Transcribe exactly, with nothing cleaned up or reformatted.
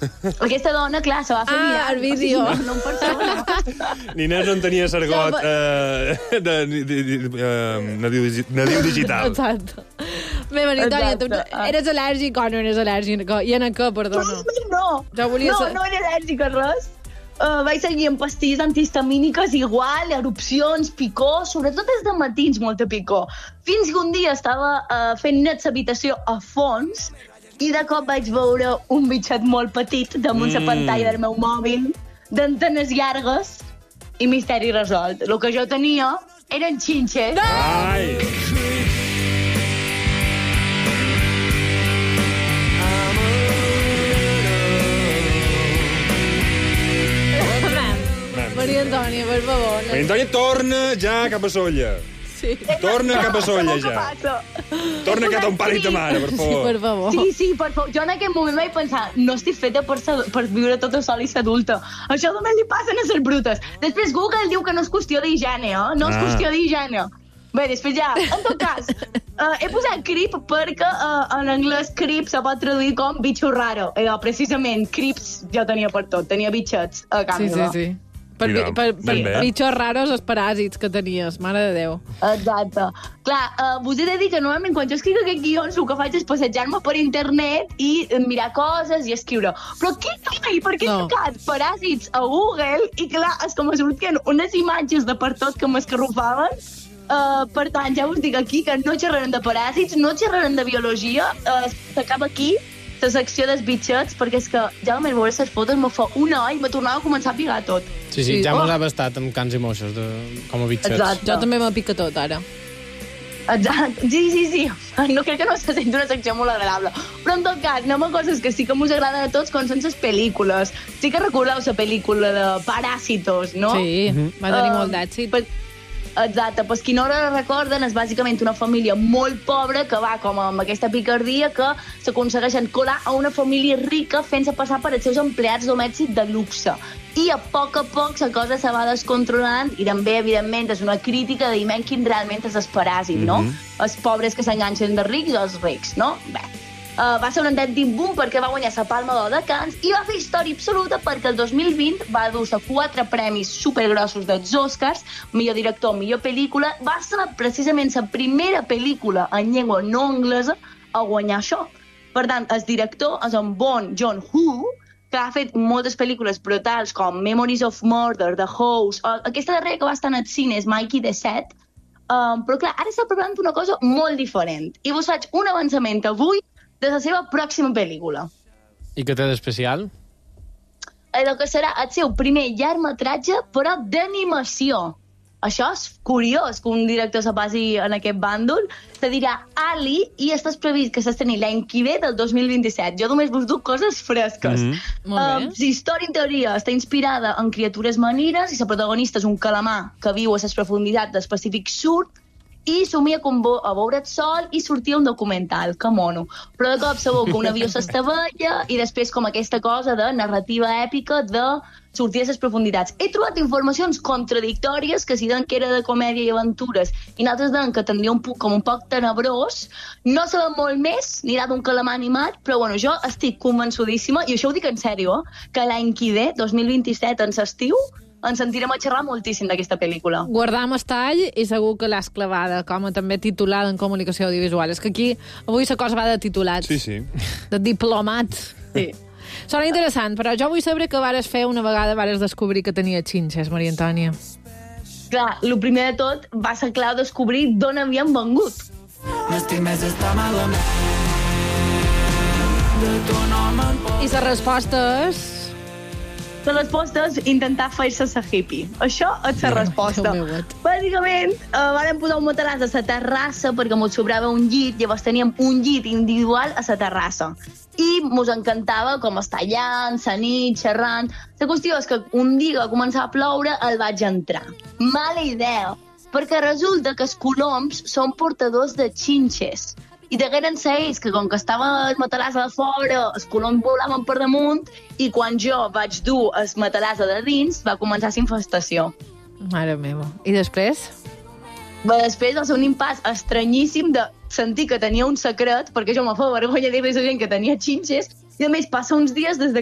Aquesta dona, clar, se va fer Ah, viral. el vídeo. O sigui, no, no en persona. N'Inés no en tenia sargot eh, de, de, de, de eh, nadiu, nadiu digital. Exacte. Bé, Maritònia, tu Exacte. eres al·lèrgic o no eres al·lèrgic? I en què, perdona? No, Jo volia no, ser- no era al·lèrgica a res. Uh, vaig seguir amb pastilles antihistamíniques igual, erupcions, picor, sobretot des de matins molta picor. Fins que un dia estava uh, fent net l'habitació a fons i de cop vaig veure un bitxet molt petit damunt la Mm. pantalla del meu mòbil, d'antenes llargues i misteri resolt. El que jo tenia eren xinxes. Ai! Maria Antònia, per favor. Maria Antònia, torna ja cap a Solla. Sí, Torna cap a Solla, ja. Torna cap a un pare i ta mare, per sí, favor. per favor. Sí, sí, per favor. Jo en aquell moment vaig pensar, no estic feta per, ser, per viure tota sola i ser adulta. Això només li passen a ser brutes. Després Google diu que no és qüestió d'higiene, eh? No és Ah. qüestió d'higiene. Bé, després ja, en tot cas, uh, he posat creep perquè uh, en anglès creep se pot traduir com bitxo raro. Eh, precisament, creeps jo tenia per tot, tenia bitxets a casa Sí, sí, meva. sí. Per, Mira, per, per ben bé. bitxos raros els paràsits que tenies, mare de Déu. Exacte. Clar, uh, vos he de dir que normalment quan jo escric aquests guions el que faig és passejar-me per internet i eh, mirar coses i escriure. Però què coi? Per què he No. tocat paràsits a Google? I clar, és com sortien unes imatges de per tot que m'escarrufaven. Uh, per tant, ja us dic aquí que no xerrarem de paràsits, no xerrarem de biologia. Uh, S'acaba aquí la secció dels bitxets, perquè és que ja només veure les fotos me fa una hora i me tornava a començar a pigar tot. Sí, sí, Sí. ja Oh. mos ha bastat amb cans i moixos de, com a bitxets. Exacte. Jo també me pica tot, ara. Exacte. Sí, sí, sí. No crec que no se senti una secció molt agradable. Però en tot cas, anem a coses que sí que us agraden a tots, com són les pel·lícules. Sí que recordeu la pel·lícula de Paràsitos, no? Sí, va tenir Uh, molt d'èxit. per- Exacte, pues qui no la recorden és bàsicament una família molt pobra que va com amb aquesta picardia que s'aconsegueixen colar a una família rica fent-se passar per els seus empleats domèstics de luxe. I a poc a poc la cosa se va descontrolant i també, evidentment, és una crítica de dir quin realment és el paràsit, no? Els pobres que s'enganxen de rics o els rics, no? Bé, Uh, va ser un autèntic boom perquè va guanyar la Palma d'Or de Cannes i va fer història absoluta perquè el dos mil vint va dur-se quatre premis supergrossos dels Oscars, millor director, millor pel·lícula. Va ser precisament la primera pel·lícula en llengua no anglesa a guanyar això. Per tant, el director és en Bong Joon-ho, que ha fet moltes pel·lícules brutals com Memories of Murder, The House, o aquesta darrera que va estar en el cine és Mikey the Set. Um, però clar, ara està preparant una cosa molt diferent. I vos faig un avançament avui de la seva pròxima pel·lícula. I què té d'especial? El que serà el seu primer llargmetratge, però d'animació. Això és curiós, que un director se passi en aquest bàndol. Se dirà Ali i estàs previst que s'estreni l'any que ve del dos mil vint-i-set. Jo només vos duc coses fresques. Mhm. Molt bé. Um, la història, en teoria, està inspirada en criatures marines i la protagonista és un calamar que viu a les profunditats del Pacífic Sud i somia com bo- a veure el sol i sortia un documental, que mono. Però de cop sabeu que un avió s'estavella i després com aquesta cosa de narrativa èpica de sortir a les profunditats. He trobat informacions contradictòries que si deien que era de comèdia i aventures i nosaltres deien que tindria un poc, com un poc tenebrós. No sabem molt més, anirà d'un calamar animat, però bueno, jo estic convençudíssima, i això ho dic en sèrio, eh, que l'any que ve, dos mil vint-i-set, en l'estiu, ens sentirem a xerrar moltíssim d'aquesta pel·lícula. Guardam el tall i segur que l'has clavada, com a també titulada en comunicació audiovisual. És que aquí avui la cosa va de titulats. Sí, sí. De diplomat. Sí. Sona interessant, però jo vull saber què vares fer una vegada vares descobrir que tenia xinxes, Maria Antònia. Clar, el primer de tot va ser clar descobrir d'on havien vengut. N'estic més estar malament. De tu no me'n pot... I la resposta és... La resposta és intentar fer-se sa hippie. Això és la resposta. Déu meu, what? Bàsicament, eh, vàrem posar un matalàs a la terrassa perquè mos sobrava un llit, llavors teníem un llit individual a la terrassa. I mos encantava com estar allà, la nit, xerrant. La qüestió és que un dia que va començar a ploure el vaig entrar. Mala idea, perquè resulta que els coloms són portadors de xinxes. I degueren ser ells, que com que estava el matalàs a fora, els coloms volaven per damunt, i quan jo vaig dur el matalàs a de dins, va començar la infestació. Mare meva. I després? Va, després va ser un impàs estranyíssim de sentir que tenia un secret, perquè jo me fa vergonya dir-li a la gent que tenia xinxes, i a més passa uns dies des de